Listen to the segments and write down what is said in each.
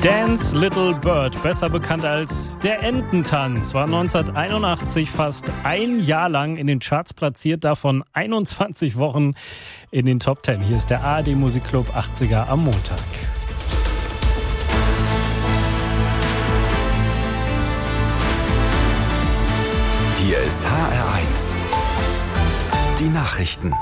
Dance Little Bird, besser bekannt als der Ententanz, war 1981 fast ein Jahr lang in den Charts platziert, davon 21 Wochen in den Top 10. Hier ist der ARD Musikclub 80er am Montag. Hier ist HR1. Die Nachrichten.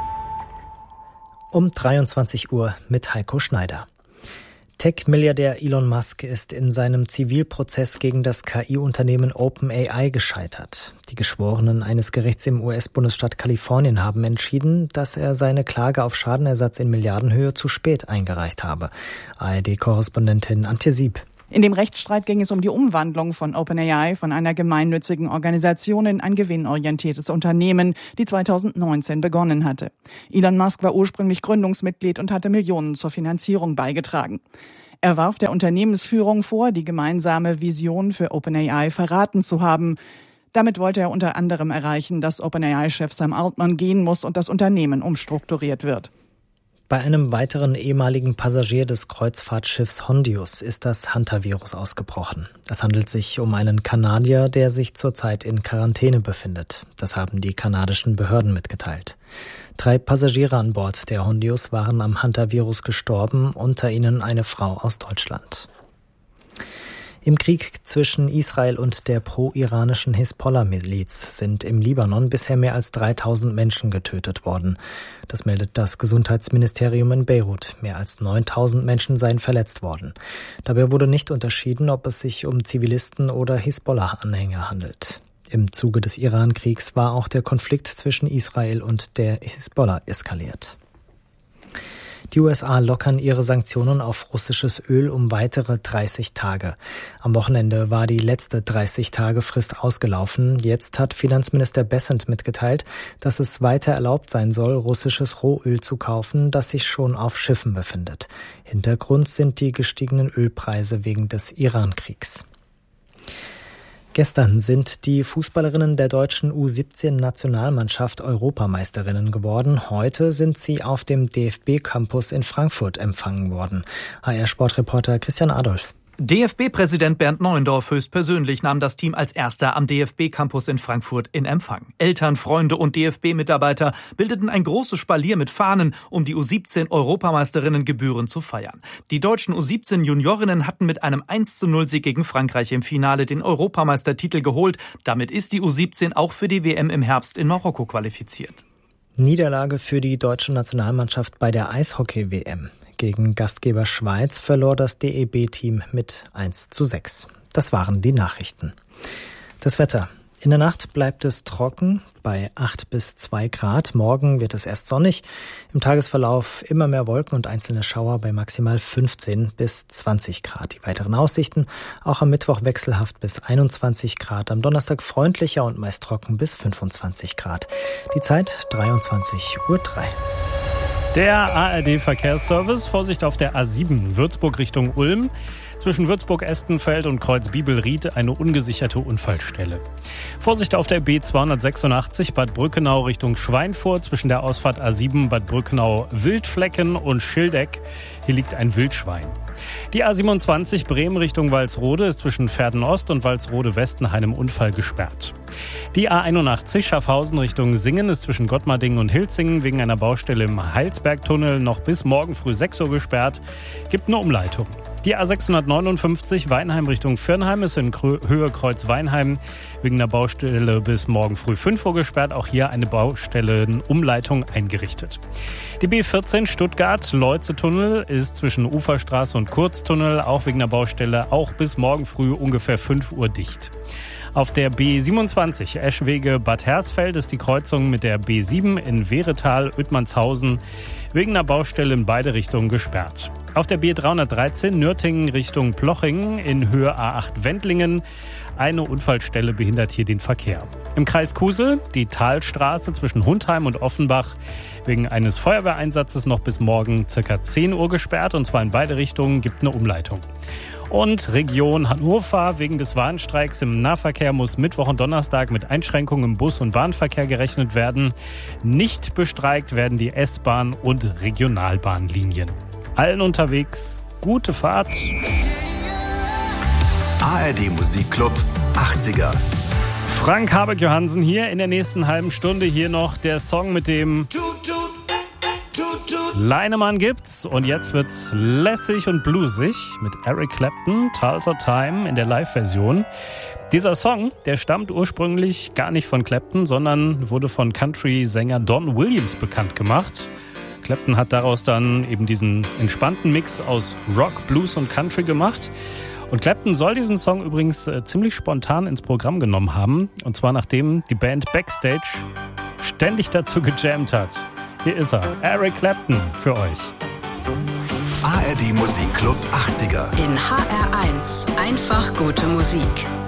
Um 23 Uhr mit Heiko Schneider. Tech-Milliardär Elon Musk ist in seinem Zivilprozess gegen das KI-Unternehmen OpenAI gescheitert. Die Geschworenen eines Gerichts im US-Bundesstaat Kalifornien haben entschieden, dass er seine Klage auf Schadenersatz in Milliardenhöhe zu spät eingereicht habe. ARD-Korrespondentin Antje Sieb. In dem Rechtsstreit ging es um die Umwandlung von OpenAI von einer gemeinnützigen Organisation in ein gewinnorientiertes Unternehmen, die 2019 begonnen hatte. Elon Musk war ursprünglich Gründungsmitglied und hatte Millionen zur Finanzierung beigetragen. Er warf der Unternehmensführung vor, die gemeinsame Vision für OpenAI verraten zu haben. Damit wollte er unter anderem erreichen, dass OpenAI-Chef Sam Altman gehen muss und das Unternehmen umstrukturiert wird. Bei einem weiteren ehemaligen Passagier des Kreuzfahrtschiffs Hondius ist das Hunter-Virus ausgebrochen. Es handelt sich um einen Kanadier, der sich zurzeit in Quarantäne befindet. Das haben die kanadischen Behörden mitgeteilt. 3 Passagiere an Bord der Hondius waren am Hunter-Virus gestorben, unter ihnen eine Frau aus Deutschland. Im Krieg zwischen Israel und der pro-iranischen Hisbollah-Miliz sind im Libanon bisher mehr als 3000 Menschen getötet worden. Das meldet das Gesundheitsministerium in Beirut. Mehr als 9000 Menschen seien verletzt worden. Dabei wurde nicht unterschieden, ob es sich um Zivilisten oder Hisbollah-Anhänger handelt. Im Zuge des Iran-Kriegs war auch der Konflikt zwischen Israel und der Hisbollah eskaliert. Die USA lockern ihre Sanktionen auf russisches Öl um weitere 30 Tage. Am Wochenende war die letzte 30-Tage-Frist ausgelaufen. Jetzt hat Finanzminister Bessent mitgeteilt, dass es weiter erlaubt sein soll, russisches Rohöl zu kaufen, das sich schon auf Schiffen befindet. Hintergrund sind die gestiegenen Ölpreise wegen des Iran-Kriegs. Gestern sind die Fußballerinnen der deutschen U17-Nationalmannschaft Europameisterinnen geworden. Heute sind sie auf dem DFB-Campus in Frankfurt empfangen worden. HR-Sportreporter Christian Adolf. DFB-Präsident Bernd Neuendorf höchstpersönlich nahm das Team als erster am DFB-Campus in Frankfurt in Empfang. Eltern, Freunde und DFB-Mitarbeiter bildeten ein großes Spalier mit Fahnen, um die U17-Europameisterinnen gebührend zu feiern. Die deutschen U17-Juniorinnen hatten mit einem 1:0-Sieg gegen Frankreich im Finale den Europameistertitel geholt. Damit ist die U17 auch für die WM im Herbst in Marokko qualifiziert. Niederlage für die deutsche Nationalmannschaft bei der Eishockey-WM. Gegen Gastgeber Schweiz verlor das DEB-Team mit 1:6. Das waren die Nachrichten. Das Wetter. In der Nacht bleibt es trocken bei 8 bis 2 Grad. Morgen wird es erst sonnig. Im Tagesverlauf immer mehr Wolken und einzelne Schauer bei maximal 15 bis 20 Grad. Die weiteren Aussichten auch am Mittwoch wechselhaft bis 21 Grad. Am Donnerstag freundlicher und meist trocken bis 25 Grad. Die Zeit 23:03 Uhr. Der ARD-Verkehrsservice, Vorsicht auf der A7, Würzburg Richtung Ulm. Zwischen Würzburg-Estenfeld und Kreuz-Bibelried eine ungesicherte Unfallstelle. Vorsicht auf der B286 Bad Brückenau Richtung Schweinfurt. Zwischen der Ausfahrt A7 Bad Brückenau Wildflecken und Schildeck. Hier liegt ein Wildschwein. Die A27 Bremen Richtung Walsrode ist zwischen Verden-Ost und Walsrode-West nach einem Unfall gesperrt. Die A81 Schaffhausen Richtung Singen ist zwischen Gottmardingen und Hilzingen wegen einer Baustelle im Heilsbergtunnel noch bis morgen früh 6 Uhr gesperrt. Gibt eine Umleitung. Die A659 Weinheim Richtung Firnheim ist in Höhe Kreuz-Weinheim wegen einer Baustelle bis morgen früh 5 Uhr gesperrt. Auch hier eine Baustellenumleitung eingerichtet. Die B14 Stuttgart-Leutze-Tunnel ist zwischen Uferstraße und Kurztunnel auch wegen einer Baustelle auch bis morgen früh ungefähr 5 Uhr dicht. Auf der B27 Eschwege-Bad Hersfeld ist die Kreuzung mit der B7 in Wehretal-Oettmannshausen wegen einer Baustelle in beide Richtungen gesperrt. Auf der B313 Nürtingen Richtung Plochingen in Höhe A8 Wendlingen. Eine Unfallstelle behindert hier den Verkehr. Im Kreis Kusel die Talstraße zwischen Hundheim und Offenbach wegen eines Feuerwehreinsatzes noch bis morgen ca. 10 Uhr gesperrt, und zwar in beide Richtungen, gibt eine Umleitung. Und Region Hannover, wegen des Warnstreiks im Nahverkehr muss Mittwoch und Donnerstag mit Einschränkungen im Bus- und Bahnverkehr gerechnet werden. Nicht bestreikt werden die S-Bahn- und Regionalbahnlinien. Allen unterwegs gute Fahrt. ARD Musikclub 80er. Frank Habeck-Johansen hier in der nächsten halben Stunde. Hier noch der Song mit dem Leinemann gibt's. Und jetzt wird's lässig und bluesig mit Eric Clapton, Tulsa Time in der Live-Version. Dieser Song, der stammt ursprünglich gar nicht von Clapton, sondern wurde von Country-Sänger Don Williams bekannt gemacht. Clapton hat daraus dann eben diesen entspannten Mix aus Rock, Blues und Country gemacht. Und Clapton soll diesen Song übrigens ziemlich spontan ins Programm genommen haben. Und zwar nachdem die Band Backstage ständig dazu gejammt hat. Hier ist er, Eric Clapton für euch. ARD Musikclub 80er. In HR1 einfach gute Musik.